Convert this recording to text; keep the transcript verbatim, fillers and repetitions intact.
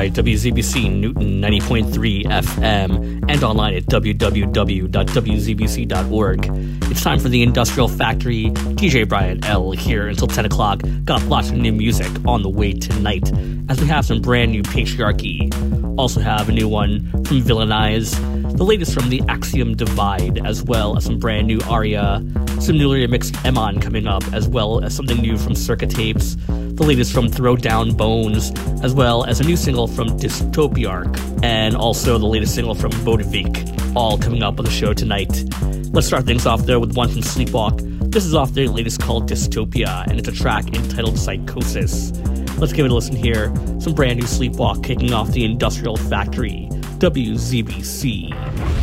by W Z B C Newton ninety point three F M and online at w w w dot w z b c dot org. It's time for the Industrial Factory. D J Brian L. here until ten o'clock. Got lots of new music on the way tonight, as we have some brand new Patriarchy. Also have a new one from Villainize, the latest from the Axiom Divide, as well as some brand new Aria, some newly mixed Emon coming up, as well as something new from Circa Tapes, the latest from Throw Down Bones, as well as a new single from Dystopiarch, and also the latest single from Bodevik, all coming up on the show tonight. Let's start things off there with one from Sleepwalk. This is off their latest called Dystopia, and it's a track entitled Psychosis. Let's give it a listen here. Some brand new Sleepwalk kicking off the Industrial Factory, W Z B C.